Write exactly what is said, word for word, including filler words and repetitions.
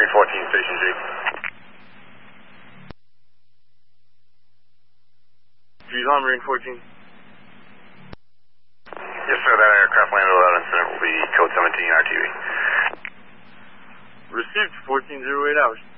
Marine fourteen, Station G. Fuselage Marine fourteen. Yes, sir, that aircraft landed without incident will be code seventeen R T V. Received fourteen oh eight hours.